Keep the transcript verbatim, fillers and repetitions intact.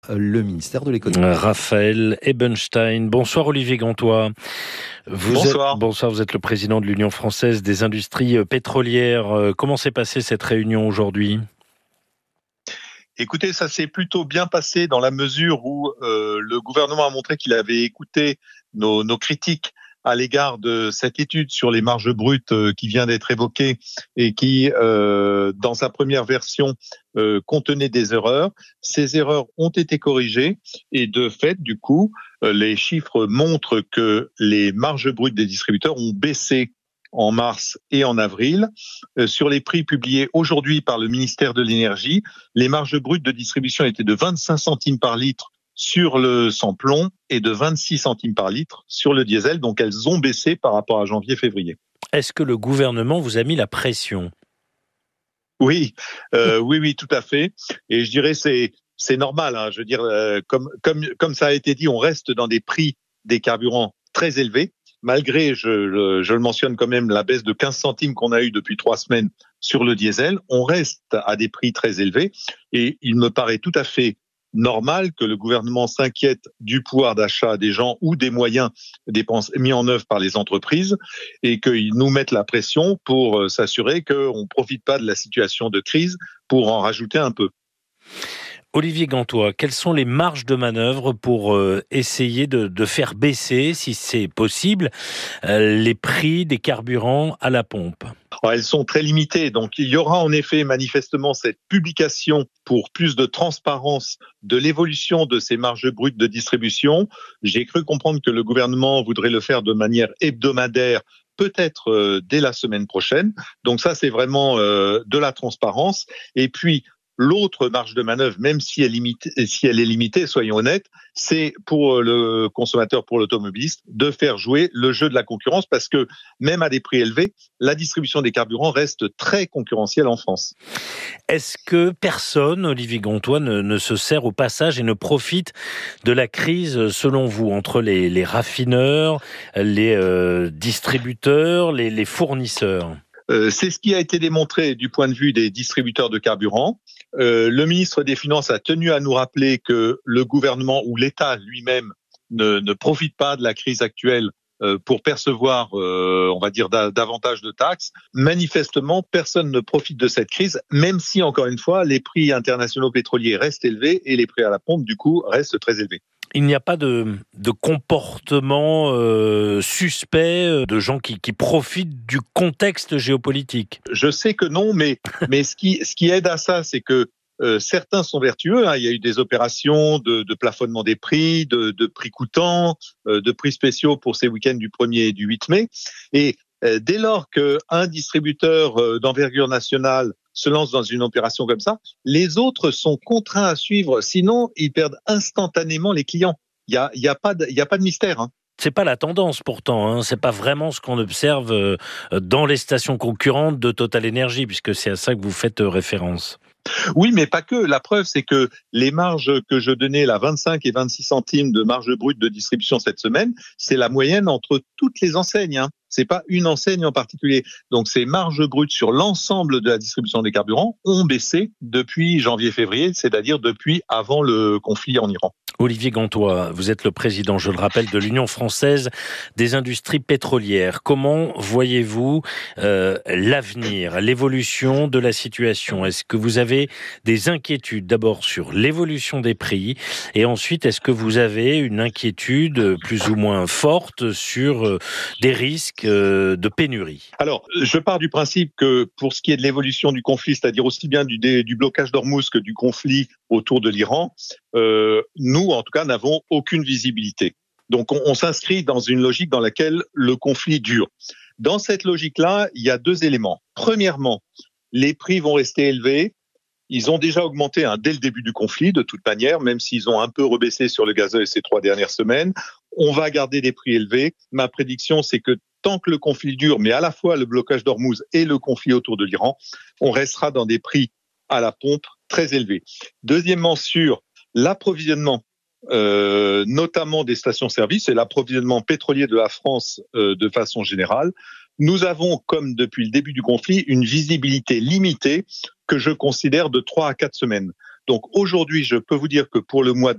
le ministère de l'économie. Raphaël Ebenstein. Bonsoir Olivier Gantois. Vous Bonsoir. Êtes, bonsoir, vous êtes le président de l'Union française des industries pétrolières. Comment s'est passée cette réunion aujourd'hui ? Écoutez, ça s'est plutôt bien passé dans la mesure où euh, le gouvernement a montré qu'il avait écouté nos, nos critiques à l'égard de cette étude sur les marges brutes euh, qui vient d'être évoquée et qui, euh, dans sa première version, euh, contenait des erreurs. Ces erreurs ont été corrigées et de fait, du coup, euh, les chiffres montrent que les marges brutes des distributeurs ont baissé en mars et en avril. Euh, sur les prix publiés aujourd'hui par le ministère de l'Énergie, les marges brutes de distribution étaient de vingt-cinq centimes par litre sur le sans-plomb et de vingt-six centimes par litre sur le diesel. Donc elles ont baissé par rapport à janvier-février. Est-ce que le gouvernement vous a mis la pression ? Oui, euh, oui, oui, tout à fait. Et je dirais c'est c'est normal. Hein, je veux dire, euh, comme comme comme ça a été dit, on reste dans des prix des carburants très élevés. Malgré, je, je le mentionne quand même, la baisse de quinze centimes qu'on a eue depuis trois semaines sur le diesel, on reste à des prix très élevés et il me paraît tout à fait normal que le gouvernement s'inquiète du pouvoir d'achat des gens ou des moyens dépensés, mis en œuvre par les entreprises et qu'ils nous mettent la pression pour s'assurer qu'on ne profite pas de la situation de crise pour en rajouter un peu. Olivier Gantois, quelles sont les marges de manœuvre pour euh, essayer de, de faire baisser, si c'est possible, euh, les prix des carburants à la pompe ? Alors, elles sont très limitées, donc il y aura en effet manifestement cette publication pour plus de transparence de l'évolution de ces marges brutes de distribution. J'ai cru comprendre que le gouvernement voudrait le faire de manière hebdomadaire, peut-être euh, dès la semaine prochaine. Donc ça, c'est vraiment euh, de la transparence. Et puis, l'autre marge de manœuvre, même si elle, limite, si elle est limitée, soyons honnêtes, c'est pour le consommateur, pour l'automobiliste, de faire jouer le jeu de la concurrence parce que même à des prix élevés, la distribution des carburants reste très concurrentielle en France. Est-ce que personne, Olivier Gantois, ne, ne se sert au passage et ne profite de la crise, selon vous, entre les, les raffineurs, les euh, distributeurs, les, les fournisseurs ? Euh, c'est ce qui a été démontré du point de vue des distributeurs de carburant. Euh, le ministre des Finances a tenu à nous rappeler que le gouvernement ou l'État lui-même ne, ne profite pas de la crise actuelle euh, pour percevoir, euh, on va dire, da- davantage de taxes. Manifestement, personne ne profite de cette crise, même si, encore une fois, les prix internationaux pétroliers restent élevés et les prix à la pompe, du coup, restent très élevés. Il n'y a pas de, de comportement euh, suspect de gens qui, qui profitent du contexte géopolitique. Je sais que non, mais, mais ce, qui, ce qui aide à ça, c'est que euh, certains sont vertueux. Hein. Il y a eu des opérations de, de plafonnement des prix, de, de prix coûtants, euh, de prix spéciaux pour ces week-ends du premier et du huit mai. Et euh, dès lors qu'un distributeur euh, d'envergure nationale se lance dans une opération comme ça, les autres sont contraints à suivre. Sinon, ils perdent instantanément les clients. Il y a, il y a pas de, il y a pas de mystère. Hein. C'est pas la tendance pourtant, hein. C'est pas vraiment ce qu'on observe dans les stations concurrentes de Total Energy, puisque c'est à ça que vous faites référence. Oui, mais pas que. La preuve, c'est que les marges que je donnais, là, vingt-cinq et vingt-six centimes de marge brute de distribution cette semaine, c'est la moyenne entre toutes les enseignes. Hein. C'est pas une enseigne en particulier. Donc, ces marges brutes sur l'ensemble de la distribution des carburants ont baissé depuis janvier-février, c'est-à-dire depuis avant le conflit en Iran. Olivier Gantois, vous êtes le président, je le rappelle, de l'Union française des industries pétrolières. Comment voyez-vous euh, l'avenir, l'évolution de la situation ? Est-ce que vous avez des inquiétudes d'abord sur l'évolution des prix et ensuite est-ce que vous avez une inquiétude plus ou moins forte sur euh, des risques euh, de pénurie ? Alors, je pars du principe que pour ce qui est de l'évolution du conflit, c'est-à-dire aussi bien du, du blocage d'Ormuz que du conflit autour de l'Iran, euh, nous, en tout cas, n'avons aucune visibilité. Donc, on, on s'inscrit dans une logique dans laquelle le conflit dure. Dans cette logique-là, il y a deux éléments. Premièrement, les prix vont rester élevés. Ils ont déjà augmenté hein, dès le début du conflit, de toute manière, même s'ils ont un peu rebaissé sur le gazoil ces trois dernières semaines. On va garder des prix élevés. Ma prédiction, c'est que tant que le conflit dure, mais à la fois le blocage d'Ormuz et le conflit autour de l'Iran, on restera dans des prix à la pompe très élevés. Deuxièmement, sur l'approvisionnement, euh, notamment des stations-service et l'approvisionnement pétrolier de la France euh, de façon générale, nous avons, comme depuis le début du conflit, une visibilité limitée que je considère de trois à quatre semaines. Donc aujourd'hui, je peux vous dire que pour le mois